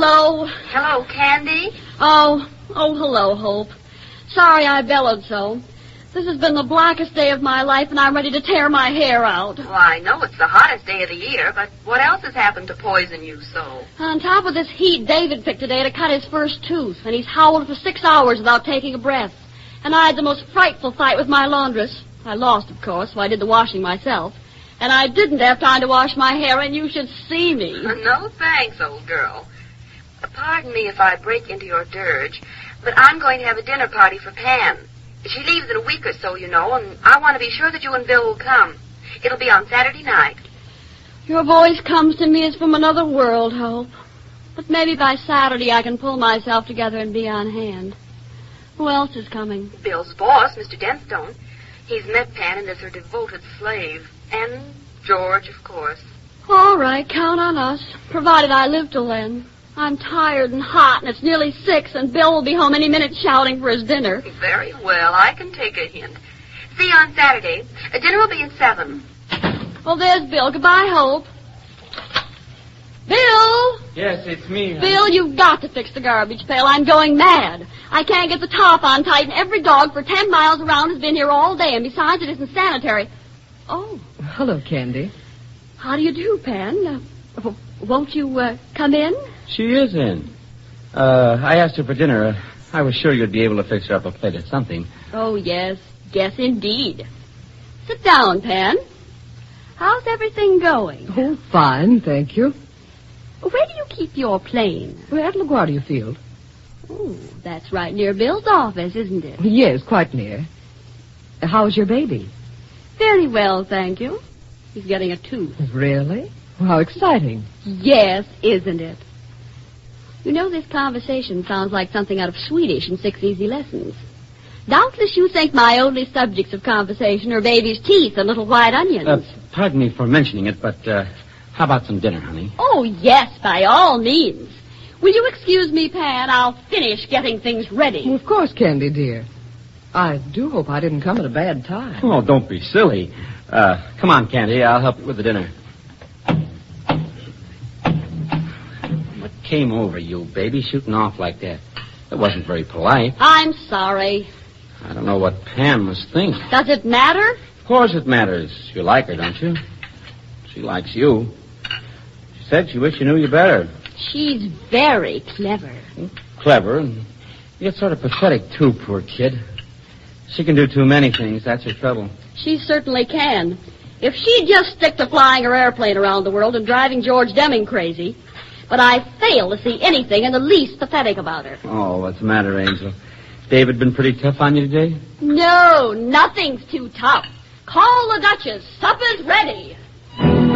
hello. Hello, Candy. Oh, hello, Hope. Sorry I bellowed so. This has been the blackest day of my life, and I'm ready to tear my hair out. Well, I know it's the hottest day of the year, but what else has happened to poison you so? On top of this heat, David picked today to cut his first tooth, and he's howled for 6 hours without taking a breath. And I had the most frightful fight with my laundress. I lost, of course, so I did the washing myself. And I didn't have time to wash my hair, and you should see me. No thanks, old girl. Pardon me if I break into your dirge, but I'm going to have a dinner party for Pan. She leaves in a week or so, you know, and I want to be sure that you and Bill will come. It'll be on Saturday night. Your voice comes to me as from another world, Hope. But maybe by Saturday I can pull myself together and be on hand. Who else is coming? Bill's boss, Mr. Denstone. He's met Pan and is her devoted slave. And George, of course. All right, count on us, provided I live till then. I'm tired and hot, and it's nearly 6, and Bill will be home any minute shouting for his dinner. Very well, I can take a hint. See you on Saturday. Dinner will be at 7. Well, there's Bill. Goodbye, Hope. Bill! Yes, it's me. Bill, you've got to fix the garbage pail. I'm going mad. I can't get the top on tight, and every dog for 10 miles around has been here all day, and besides, it isn't sanitary. Oh. Hello, Candy. How do you do, Pan? Won't you come in? She is in. I asked her for dinner. I was sure you'd be able to fix her up a plate of something. Oh, yes. Yes, indeed. Sit down, Pan. How's everything going? Oh, fine, thank you. Where do you keep your plane? We're at LaGuardia Field. Oh, that's right near Bill's office, isn't it? Yes, quite near. How's your baby? Very well, thank you. He's getting a tooth. Really? Well, how exciting. Yes, isn't it? You know, this conversation sounds like something out of Swedish in 6 Easy Lessons. Doubtless you think my only subjects of conversation are baby's teeth and little white onions. Pardon me for mentioning it, but how about some dinner, honey? Oh, yes, by all means. Will you excuse me, Pan? I'll finish getting things ready. Well, of course, Candy, dear. I do hope I didn't come at a bad time. Oh, don't be silly. Come on, Candy. I'll help you with the dinner. What came over you, baby, shooting off like that? That wasn't very polite. I'm sorry. I don't know what Pam must think. Does it matter? Of course it matters. You like her, don't you? She likes you. She said she wished she knew you better. She's very clever. Clever, and yet sort of pathetic, too, poor kid. She can do too many things. That's her trouble. She certainly can. If she'd just stick to flying her airplane around the world and driving George Deming crazy. But I fail to see anything in the least pathetic about her. Oh, what's the matter, Angel? David been pretty tough on you today? No, nothing's too tough. Call the Duchess. Supper's ready.